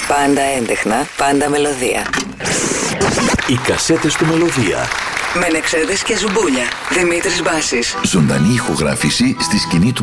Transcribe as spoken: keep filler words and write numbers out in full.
Πάντα έντεχνα, πάντα μελωδία. Οι κασέτες του Μελωδία. Μενεξέδες και Ζουμπούλια. Δημήτρης Μπάσης. Ζωντανή ηχογράφηση στη σκηνή του